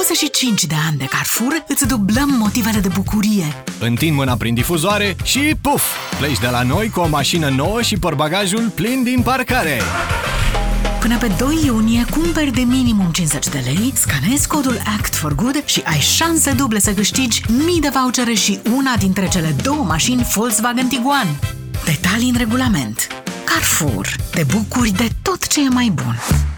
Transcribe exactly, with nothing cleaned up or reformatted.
douăzeci și cinci de ani de Carrefour îți dublăm motivele de bucurie. Întind mâna prin difuzoare și puf! Pleci de la noi cu o mașină nouă și portbagajul plin din parcare! Până pe doi iunie, cumperi de minimum cincizeci de lei, scanezi codul Act for Good și ai șanse duble să câștigi mii de vouchere și una dintre cele două mașini Volkswagen Tiguan. Detalii în regulament. Carrefour. Te bucuri de tot ce e mai bun.